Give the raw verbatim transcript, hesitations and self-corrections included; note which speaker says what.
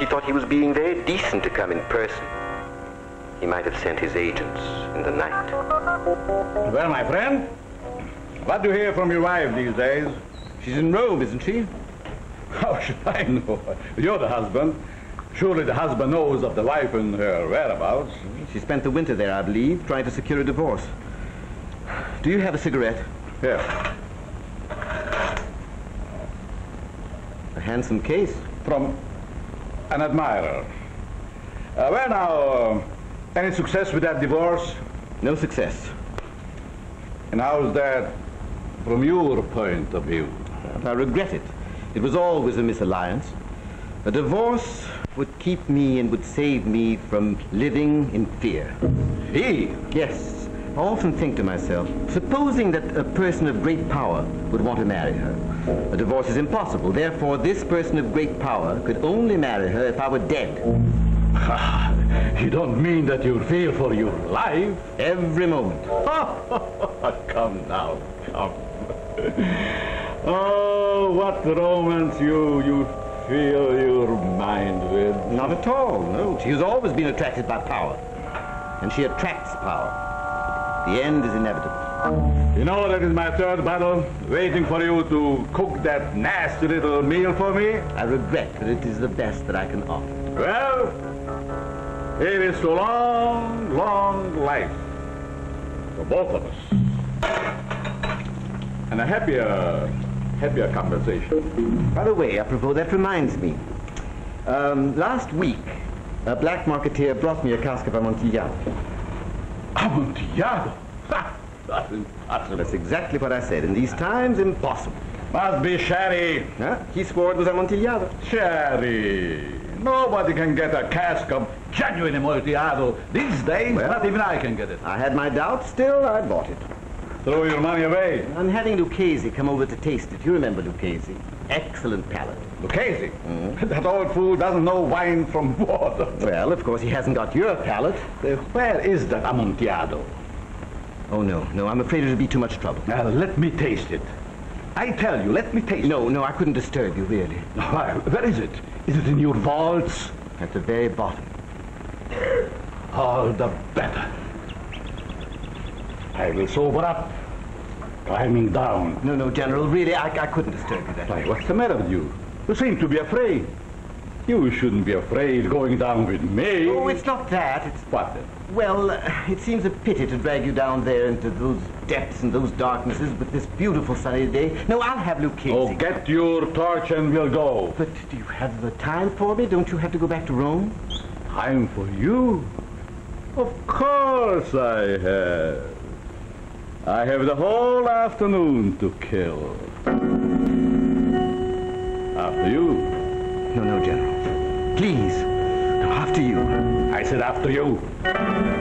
Speaker 1: she thought he was being very decent to come in person. He might have sent his agents in the night.
Speaker 2: Well, my friend, what do you hear from your wife these days?
Speaker 3: She's in Rome, isn't she?
Speaker 2: How should I know? You're the husband. Surely the husband knows of the wife and her whereabouts.
Speaker 3: She spent the winter there, I believe, trying to secure a divorce. Do you have a cigarette?
Speaker 2: Yes.
Speaker 3: A handsome case.
Speaker 2: From an admirer. Uh, well, now, uh, any success with that divorce?
Speaker 3: No success.
Speaker 2: And how's that from your point of view?
Speaker 3: But I regret it. It was always a misalliance. A divorce would keep me and would save me from living in fear.
Speaker 2: Fear?
Speaker 3: Yes. I often think to myself, supposing that a person of great power would want to marry her. A divorce is impossible. Therefore, this person of great power could only marry her if I were dead.
Speaker 2: You don't mean that you fear for your life?
Speaker 3: Every moment.
Speaker 2: Come now, come. Oh, what romance you, you fill your mind with.
Speaker 3: Not at all, no. She has always been attracted by power. And she attracts power. The end is inevitable.
Speaker 2: You know, that is my third battle, waiting for you to cook that nasty little meal for me.
Speaker 3: I regret that it is the best that I can offer.
Speaker 2: Well, it is a long, long life for both of us. And a happier, happier conversation.
Speaker 3: By the way, apropos, that reminds me. Um, last week, a black marketeer brought me a cask of Amontillado.
Speaker 2: Amontillado? Ha! That's impossible.
Speaker 3: That's exactly what I said. In these times, impossible.
Speaker 2: Must be sherry.
Speaker 3: Huh? He swore it was Amontillado.
Speaker 2: Sherry. Nobody can get a cask of genuine Amontillado these days.
Speaker 3: Well,
Speaker 2: not even I can get it.
Speaker 3: I had my doubts. Still, I bought it.
Speaker 2: Throw your money away.
Speaker 3: I'm having Lucchese come over to taste it. You remember Lucchese? Excellent palate.
Speaker 2: Lucchese? Mm. That old fool doesn't know wine from water.
Speaker 3: Well, of course, he hasn't got your palate.
Speaker 2: Uh, where is that Amontillado?
Speaker 3: Oh, no, no, I'm afraid it'll be too much trouble.
Speaker 2: Now, let me taste it. I tell you, let me taste
Speaker 3: no,
Speaker 2: it.
Speaker 3: No, no, I couldn't disturb you, really.
Speaker 2: Why, where is it? Is it in your vaults?
Speaker 3: At the very bottom.
Speaker 2: All the better. I will sober up. Climbing down.
Speaker 3: No, no, General, really, I, I couldn't disturb you that
Speaker 2: Why,
Speaker 3: way.
Speaker 2: what's the matter with you? You seem to be afraid. You shouldn't be afraid going down with me.
Speaker 3: Oh, it's not that. It's...
Speaker 2: What then?
Speaker 3: Well, uh, it seems a pity to drag you down there into those depths and those darknesses with this beautiful sunny day. No, I'll have Lucchese.
Speaker 2: Oh, get your torch and we'll go.
Speaker 3: But do you have the time for me? Don't you have to go back to Rome?
Speaker 2: Time for you? Of course I have. I have the whole afternoon to kill. After you.
Speaker 3: No, no, General. Please. No, after you.
Speaker 2: I said after you.